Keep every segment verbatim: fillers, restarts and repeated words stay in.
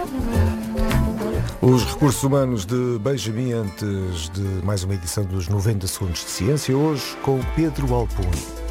Os recursos humanos de Benjamin, antes de mais uma edição dos noventa segundos de ciência, hoje com Pedro Alpun.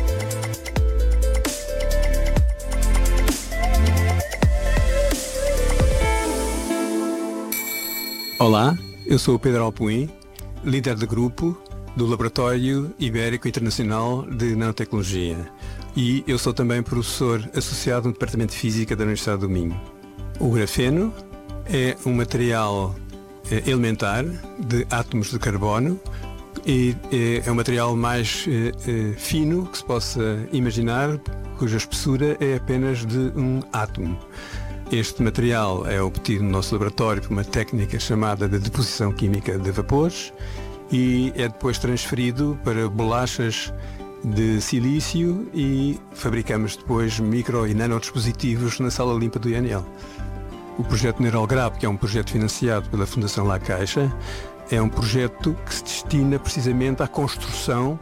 Olá, eu sou o Pedro Alpun, líder de grupo do Laboratório Ibérico Internacional de Nanotecnologia, e eu sou também professor associado no Departamento de Física da Universidade do Minho. O grafeno é um material eh, elementar de átomos de carbono e eh, é o material mais eh, eh, fino que se possa imaginar, cuja espessura é apenas de um átomo. Este material é obtido no nosso laboratório por uma técnica chamada de deposição química de vapores e é depois transferido para bolachas de silício e fabricamos depois micro e nanodispositivos na sala limpa do I N L. O projeto Neuralgrab, que é um projeto financiado pela Fundação La Caixa, é um projeto que se destina precisamente à construção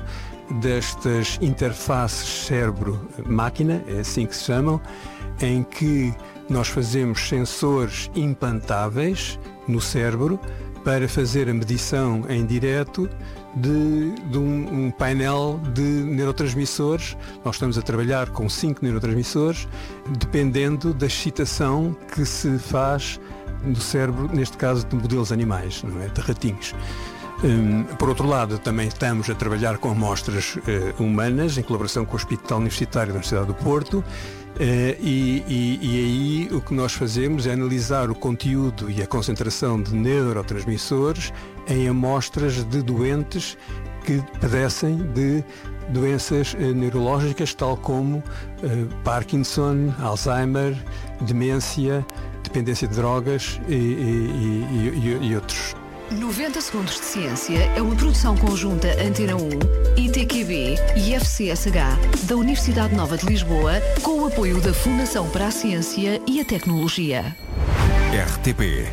destas interfaces cérebro-máquina, é assim que se chamam, em que nós fazemos sensores implantáveis no cérebro para fazer a medição em direto de, de um, um painel de neurotransmissores. Nós estamos a trabalhar com cinco neurotransmissores, dependendo da excitação que se faz no cérebro, neste caso de modelos animais, não é? De ratinhos. Um, por outro lado, também estamos a trabalhar com amostras uh, humanas, em colaboração com o Hospital Universitário da Universidade do Porto, uh, e, e, e aí o que nós fazemos é analisar o conteúdo e a concentração de neurotransmissores em amostras de doentes que padecem de doenças uh, neurológicas, tal como uh, Parkinson, Alzheimer, demência, dependência de drogas e, e, e, e, e outros. noventa segundos de ciência é uma produção conjunta Antena um, I T Q B e F C S H da Universidade Nova de Lisboa, com o apoio da Fundação para a Ciência e a Tecnologia. R T P